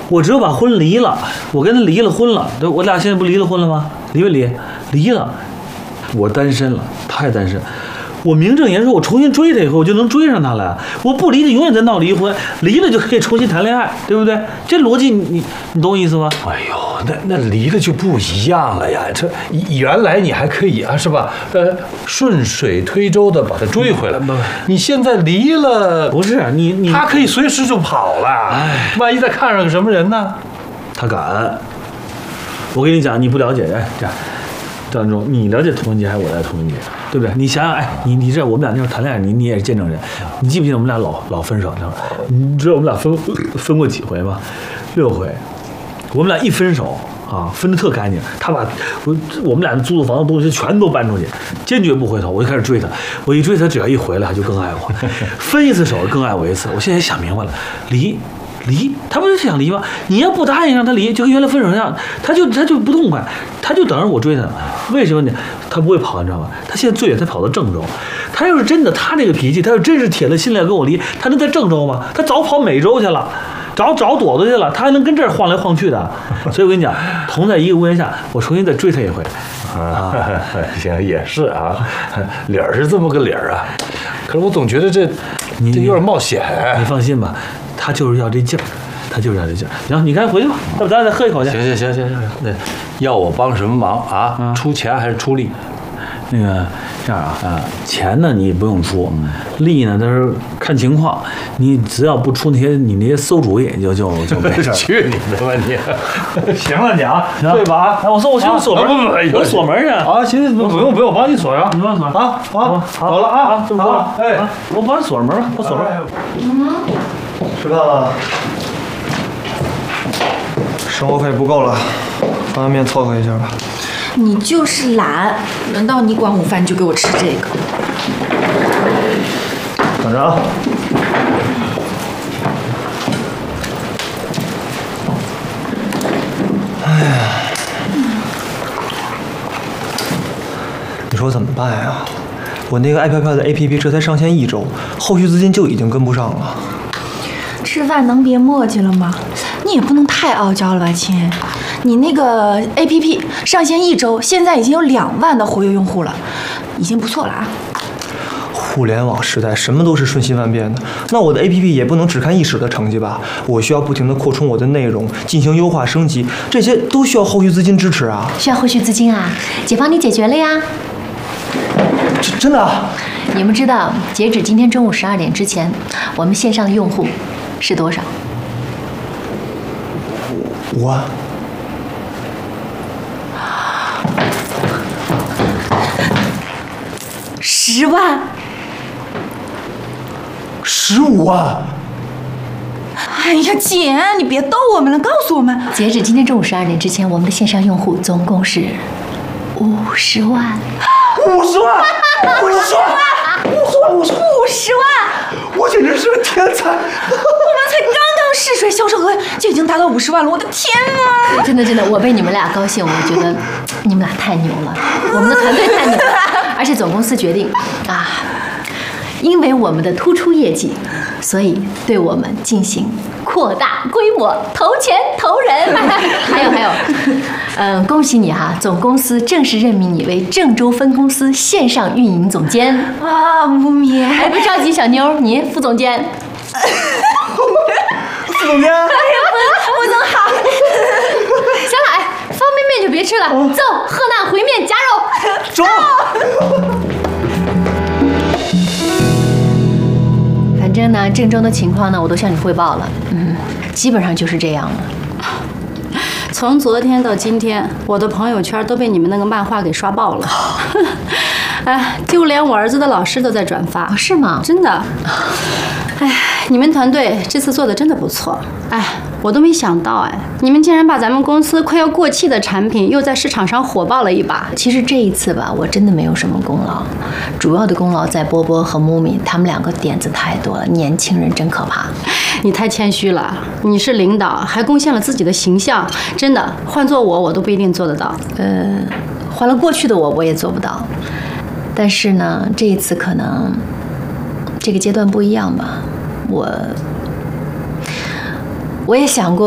我只有把婚离了，我跟他离了婚了，对，我俩现在不离了婚了吗？离没离？离了，我单身了，他也单身。我名正言顺，我重新追他以后，我就能追上他了。我不离，他永远在闹离婚；离了就可以重新谈恋爱，对不对？这逻辑你懂我意思吗？ 哎呦，那离了就不一样了呀！这原来你还可以啊，是吧？顺水推舟的把他追回来。你现在离了， 不是你， 他可以随时就跑了。哎，万一再看上个什么人呢？ 他敢。我跟你讲，你不了解，哎，这样。张忠，你了解童文杰还是我了解童文杰，对不对？你想想，哎，你这我们俩那时候谈恋爱，你也是见证人，你记不记得我们俩老分手那会儿？你知道我们俩分过几回吗？6回。我们俩一分手啊，分得特干净。他把我们俩租的房子东西全都搬出去，坚决不回头。我就开始追他，我一追他，只要一回来，他就更爱我。分一次手更爱我一次。我现在想明白了，离，他不是想离吗？你要不答应让他离，就跟原来分手一样，他就不痛快，他就等着我追他。为什么呢？他不会跑，你知道吗？他现在最远他跑到郑州，他要是真的他这个脾气，他要真是铁了心来跟我离，他能在郑州吗？他早跑美洲去了，找朵朵去了，他还能跟这儿晃来晃去的。所以我跟你讲，同在一个屋檐下，我重新再追他一回。 啊，行，也是啊，理儿是这么个理儿啊，可是我总觉得这有点冒险。 你放心吧。他就是要这劲儿，行，你赶紧回去吧，要不咱再喝一口去。 行，那要我帮什么忙啊？出钱还是出力？ 那个这样啊，钱呢你不用出，力呢但是看情况，你只要不出你那些馊主意就没事。 去你的吧你！行了你啊， 对吧？哎，我去锁门，我锁门去。 啊，行，不用，我帮你锁呀。 你帮锁啊，好，走了啊， 好，哎，我帮你锁上门吧，我锁门。 吃饭了，生活费不够了，方便面凑合一下吧。 你就是懒，轮到你管午饭就给我吃这个。 等着啊。哎呀，你说怎么办呀？我那个爱飘飘的 APP 这才上线1周，后续资金就已经跟不上了。 吃饭能别磨叽了吗？你也不能太傲娇了吧，亲。你那个 APP 上线1周，现在已经有2万的活跃用户了，已经不错了啊。 互联网时代，什么都是瞬息万变的。那我的 APP 也不能只看一时的成绩吧？我需要不停地扩充我的内容，进行优化升级，这些都需要后续资金支持啊。 需要后续资金啊？姐帮你解决了呀。 真的啊？ 你们知道，截止今天中午12点之前，我们线上的用户是多少 ？5万。 10万。 15万。 哎呀，姐，你别逗我们了，告诉我们， 截止今天中午12点之前，我们的线上用户总共是50万。 50万！50万！50 万！ 我简直是个天才！我们才刚刚试水销售额就已经达到50万了，我的天哪！ 真的，我为你们俩高兴，我觉得你们俩太牛了，我们的团队太牛了，而且总公司决定啊，因为我们的突出业绩，所以对我们进行扩大规模，投钱投人。还有，恭喜你哈，总公司正式任命你为郑州分公司线上运营总监。 啊，无名。 哎，不着急，小妞，你副总监。 副总监。 副总好。 行了，哎，方便面就别吃了，走，河南烩面夹肉。 走。 反正呢，郑州的情况呢，我都向你汇报了，基本上就是这样了。 从昨天到今天，我的朋友圈都被你们那个漫画给刷爆了。哎，就连我儿子的老师都在转发。 哦，是吗？ 真的。哎，你们团队这次做的真的不错。哎，我都没想到，哎，你们竟然把咱们公司快要过气的产品又在市场上火爆了一把。 其实这一次吧，我真的没有什么功劳，主要的功劳在波波和木米，他们2个点子太多了，年轻人真可怕。 你太谦虚了，你是领导，还贡献了自己的形象，真的，换做我都不一定做得到。 换了过去的我也做不到。但是呢，这一次可能这个阶段不一样吧，我也想过。